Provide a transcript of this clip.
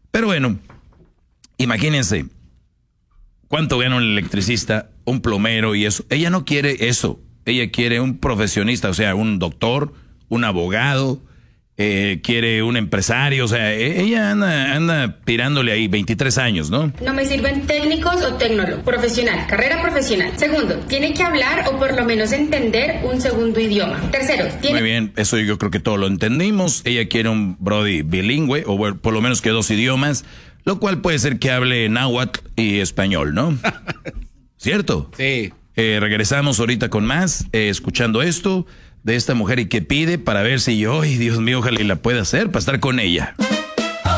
Pero bueno, imagínense, ¿cuánto gana un electricista, un plomero y eso? Ella no quiere eso. Ella quiere un profesionista, o sea, un doctor, un abogado, quiere un empresario, o sea, ella anda tirándole ahí 23 años, ¿no? No me sirven técnicos o tecnólogos. Profesional, carrera profesional. Segundo, tiene que hablar o por lo menos entender un segundo idioma. Tercero, tiene... Muy bien, eso yo creo que todo lo entendimos. Ella quiere un brody bilingüe, o bueno, por lo menos que 2 idiomas, lo cual puede ser que hable náhuatl y español, ¿no? ¿Cierto? Sí. Regresamos ahorita con más, escuchando esto de esta mujer y qué pide para ver si yo, ay Dios mío, ojalá y la pueda hacer para estar con ella.